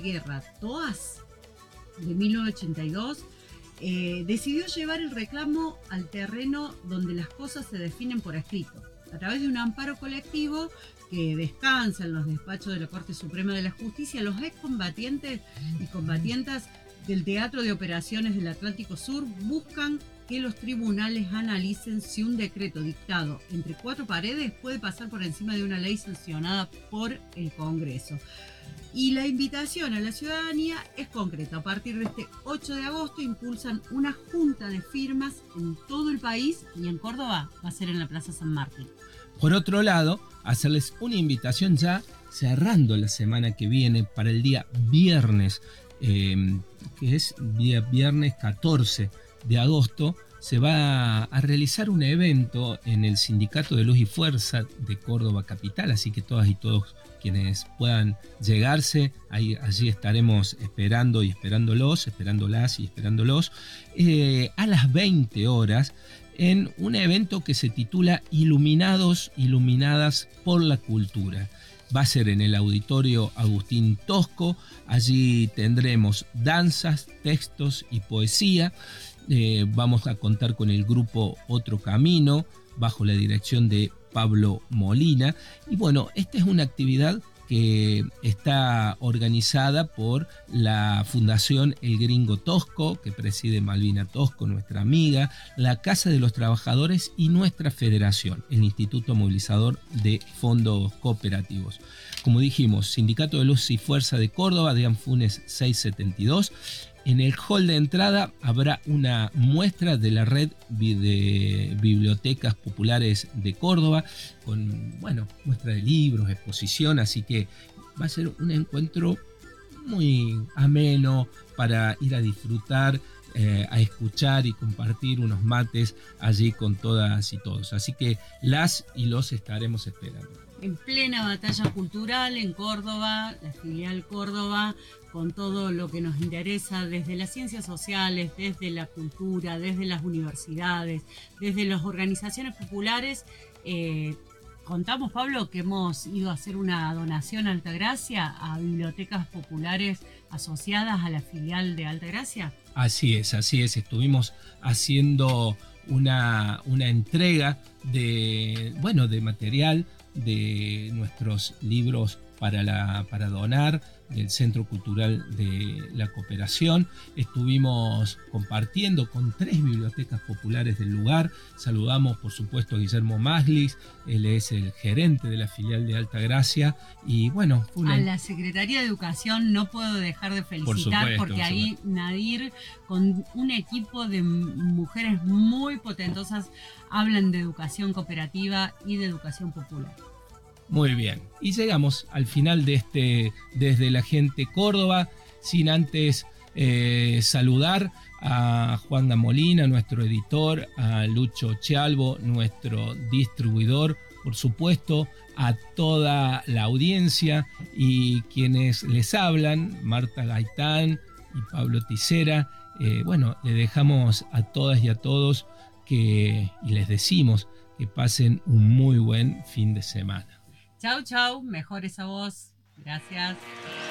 guerra Toas de 1982, decidió llevar el reclamo al terreno donde las cosas se definen por escrito, a través de un amparo colectivo que descansa en los despachos de la Corte Suprema de la Justicia. Los excombatientes y combatientas del Teatro de Operaciones del Atlántico Sur buscan que los tribunales analicen si un decreto dictado entre cuatro paredes puede pasar por encima de una ley sancionada por el Congreso. Y la invitación a la ciudadanía es concreta. A partir de este 8 de agosto impulsan una junta de firmas en todo el país, y en Córdoba va a ser en la Plaza San Martín. Por otro lado, hacerles una invitación ya cerrando la semana que viene para el día viernes, que es día viernes 14 de agosto, se va a realizar un evento en el Sindicato de Luz y Fuerza de Córdoba Capital, así que todas y todos quienes puedan llegarse, allí estaremos esperándolas y esperándolos, a las 20 horas, en un evento que se titula Iluminadas por la Cultura. Va a ser en el Auditorio Agustín Tosco. Allí tendremos danzas, textos y poesía. Vamos a contar con el grupo Otro Camino, bajo la dirección de Pablo Molina. Y bueno, esta es una actividad que está organizada por la Fundación El Gringo Tosco, que preside Malvina Tosco, nuestra amiga, la Casa de los Trabajadores y nuestra federación, el Instituto Movilizador de Fondos Cooperativos. Como dijimos, Sindicato de Luz y Fuerza de Córdoba, de Anfunes 672. En el hall de entrada habrá una muestra de la red de bibliotecas populares de Córdoba, con, muestra de libros, exposición, así que va a ser un encuentro muy ameno para ir a disfrutar, a escuchar y compartir unos mates allí con todas y todos. Así que las y los estaremos esperando. En plena batalla cultural en Córdoba, la filial Córdoba, con todo lo que nos interesa desde las ciencias sociales, desde la cultura, desde las universidades, desde las organizaciones populares. Contamos, Pablo, que hemos ido a hacer una donación a Altagracia, a bibliotecas populares asociadas a la filial de Altagracia. Así es. Estuvimos haciendo una entrega de material de nuestros libros para donar del Centro Cultural de la Cooperación. Estuvimos compartiendo con 3 bibliotecas populares del lugar. Saludamos, por supuesto, a Guillermo Maslis, él es el gerente de la filial de Altagracia. Y bueno, a la Secretaría de Educación no puedo dejar de felicitar, porque ahí Nadir, con un equipo de mujeres muy potentosas, hablan de educación cooperativa y de educación popular. Muy bien, y llegamos al final de Desde la Gente Córdoba, sin antes saludar a Juan Molina, nuestro editor, a Lucho Chalvo, nuestro distribuidor, por supuesto, a toda la audiencia y quienes les hablan, Marta Gaitán y Pablo Ticera. Le dejamos a todas y a todos y les decimos que pasen un muy buen fin de semana. Chau, mejor esa voz. Gracias.